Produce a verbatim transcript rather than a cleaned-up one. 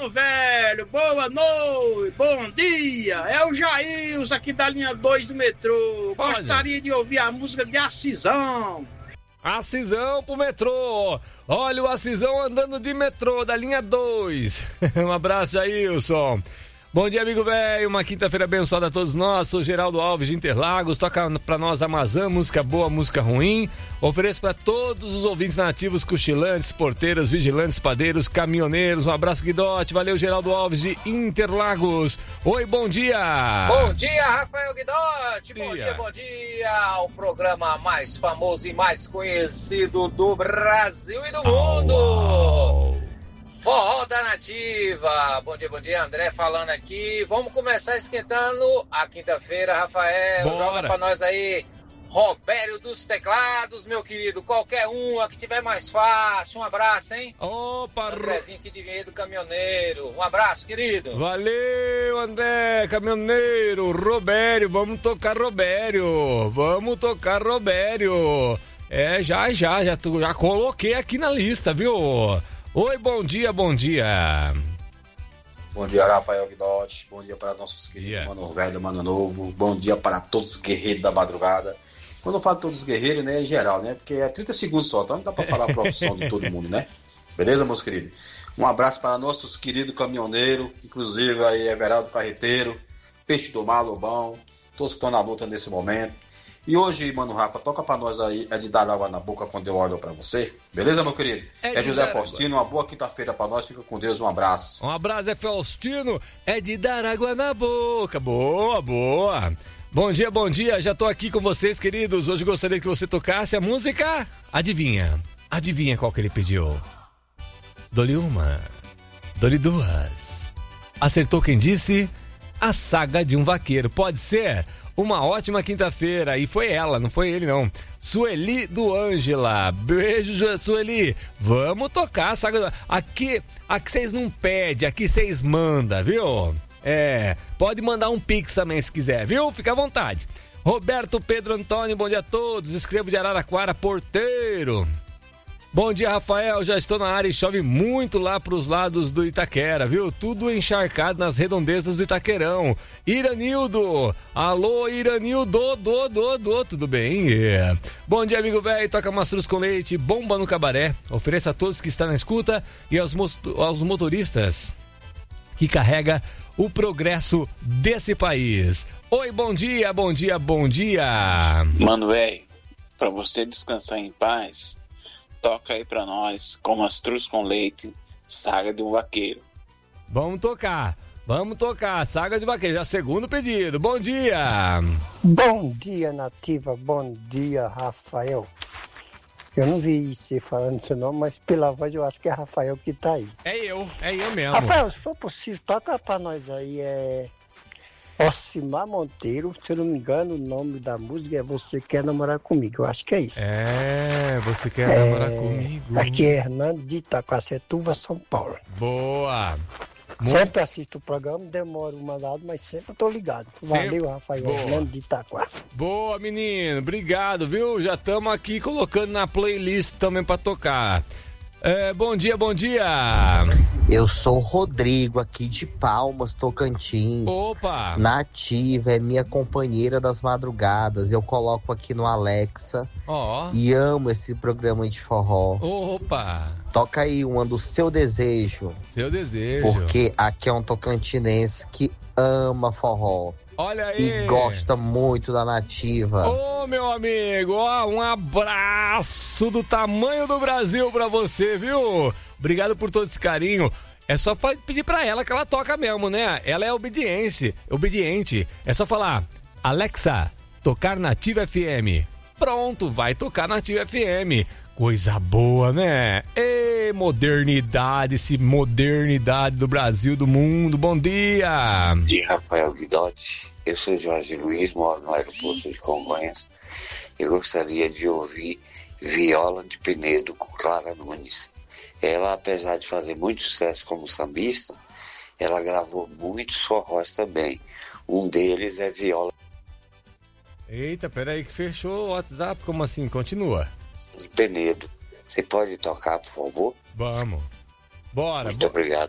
Mano Velho, boa noite, bom dia. É o Jailson aqui da linha dois do metrô. Pode. Gostaria de ouvir a música de Acisão. Acisão pro metrô. Olha o Acisão andando de metrô da linha dois. Um abraço, Jailson. Bom dia, amigo velho. Uma quinta-feira abençoada a todos nós. Sou Geraldo Alves de Interlagos. Toca pra nós Amazã, música boa, música ruim. Ofereço pra todos os ouvintes nativos, cochilantes, porteiras, vigilantes, padeiros, caminhoneiros. Um abraço, Guidote. Valeu, Geraldo Alves de Interlagos. Oi, bom dia. Bom dia, Rafael Guidote. Bom Bom dia. dia, bom dia. O programa mais famoso e mais conhecido do Brasil e do mundo. Au, au. Forró da Nativa. Bom dia, bom dia, André falando aqui. Vamos começar esquentando a quinta-feira, Rafael. Bora. Joga pra nós aí, Robério dos Teclados, meu querido. Qualquer um, a que tiver mais fácil. Um abraço, hein? Opa, Andrezinho aqui de Vinhedo do Caminhoneiro. Um abraço, querido. valeu, André, caminhoneiro, Robério, vamos tocar Robério, vamos tocar Robério. É, já, já, já, tu- já coloquei aqui na lista, viu? Oi, bom dia, bom dia. Bom dia, Rafael Guidotti. Bom dia para nossos queridos Yeah. Mano Velho, Mano Novo. Bom dia para todos os guerreiros da madrugada. Quando eu falo todos os guerreiros, né, é geral, né? Porque é trinta segundos só, então não dá para falar a profissão de todo mundo, né? Beleza, meus queridos? Um abraço para nossos queridos caminhoneiros, inclusive aí Everaldo Carreteiro, Peixe do Mar, Lobão, todos que estão na luta nesse momento. E hoje, mano Rafa, toca pra nós aí, é de dar água na boca quando eu olho pra você. Beleza, meu querido? É É, de José dar Faustino, uma boa quinta-feira pra nós. Fica com Deus, um abraço. Um abraço, é Faustino, é de dar água na boca, boa, boa. Bom dia, bom dia, já tô aqui com vocês, queridos. Hoje gostaria que você tocasse a música, adivinha, adivinha qual que ele pediu? Dou-lhe uma, dou-lhe duas. Acertou quem disse? A Saga de um Vaqueiro, pode ser? Uma ótima quinta-feira, e foi ela, não foi ele não. Sueli do Ângela, beijo, Sueli. Vamos tocar a Saga do... Aqui, aqui vocês não pedem, aqui vocês mandam, viu? É, pode mandar um pix também se quiser, viu? Fica à vontade. Roberto Pedro Antônio, bom dia a todos. Escrevo de Araraquara, porteiro. Bom dia, Rafael. Já estou na área e chove muito lá pros lados do Itaquera, viu? Tudo encharcado nas redondezas do Itaquerão. Iranildo. Alô, Iranildo. Do, do, do. Tudo bem? É. Bom dia, amigo velho. Toca mastruz com leite. Bomba no cabaré. Ofereça a todos que estão na escuta e aos, mosto- aos motoristas que carrega o progresso desse país. Oi, bom dia, bom dia, bom dia. Mano, velho, pra você descansar em paz, toca aí pra nós, com mastruz com leite, Saga de um Vaqueiro. Vamos tocar, vamos tocar, Saga de Vaqueiro, já segundo pedido, bom dia. Bom dia, Nativa. Bom dia, Rafael. Eu não vi você falando seu nome, mas pela voz eu acho que é Rafael que tá aí. É eu, é eu mesmo. Rafael, se for possível, toca pra nós aí, é... Ocimar Monteiro, se eu não me engano, o nome da música é Você Quer Namorar Comigo. Eu acho que é isso. É, você quer É, namorar comigo? Aqui é Hernando de Itaquacetuba, São Paulo. Boa. Muito- Sempre assisto o programa, demoro uma mandado, mas sempre tô ligado. Valeu, Sempre- Rafael. Boa. Hernando de Itaquá. Boa, menino, obrigado, viu? Já estamos aqui colocando na playlist também pra tocar. É, bom dia, bom dia. Eu sou o Rodrigo, aqui de Palmas, Tocantins. Opa. Nativa, é minha companheira das madrugadas. Eu coloco aqui no Alexa Ó. e amo esse programa de forró. Opa. Toca aí uma do Seu Desejo, Seu desejo. porque aqui é um tocantinense que ama forró Olha aí. e gosta muito da Nativa. Ô, meu amigo, ó, um abraço do tamanho do Brasil pra você, viu? Obrigado por todo esse carinho. É só pra pedir pra ela que ela toca mesmo, né? Ela é obediente, obediente. É só falar, Alexa, tocar Nativa F M. Pronto, vai tocar Nativa F M. Coisa boa, né? Ê, modernidade, esse modernidade do Brasil, do mundo. Bom dia! De Rafael Guidotti, eu sou Jorge Luiz, moro no aeroporto de Congonhas. Eu gostaria de ouvir Viola de Penedo com Clara Nunes. Ela, apesar de fazer muito sucesso como sambista, ela gravou muitos forrós também. Um deles é Viola Eita, peraí que fechou o WhatsApp, como assim? Continua. de Penedo. Você pode tocar, por favor? Vamos. Bora. Muito bo- obrigado.